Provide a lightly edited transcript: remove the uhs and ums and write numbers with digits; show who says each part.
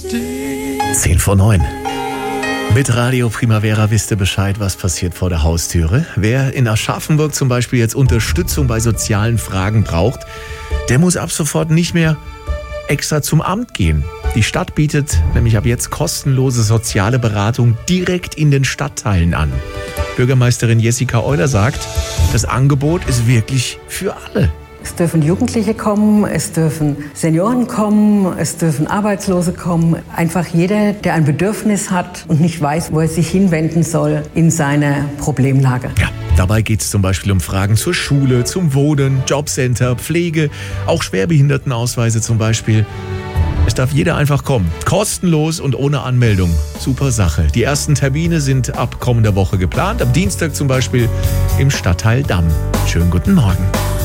Speaker 1: 10:09. Mit Radio Primavera wisst ihr Bescheid, was passiert vor der Haustüre. Wer in Aschaffenburg zum Beispiel jetzt Unterstützung bei sozialen Fragen braucht, der muss ab sofort nicht mehr extra zum Amt gehen. Die Stadt bietet nämlich ab jetzt kostenlose soziale Beratung direkt in den Stadtteilen an. Bürgermeisterin Jessica Euler sagt, das Angebot ist wirklich für alle.
Speaker 2: Es dürfen Jugendliche kommen, es dürfen Senioren kommen, es dürfen Arbeitslose kommen. Einfach jeder, der ein Bedürfnis hat und nicht weiß, wo er sich hinwenden soll in seiner Problemlage.
Speaker 1: Ja, dabei geht es zum Beispiel um Fragen zur Schule, zum Wohnen, Jobcenter, Pflege, auch Schwerbehindertenausweise zum Beispiel. Es darf jeder einfach kommen. Kostenlos und ohne Anmeldung. Super Sache. Die ersten Termine sind ab kommender Woche geplant. Am Dienstag zum Beispiel im Stadtteil Damm. Schönen guten Morgen.